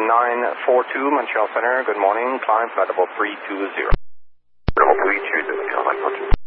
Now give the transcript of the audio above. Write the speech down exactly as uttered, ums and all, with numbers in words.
nine four two, Montreal Center. Good morning. Climb flight level three two zero. Level three two zero, like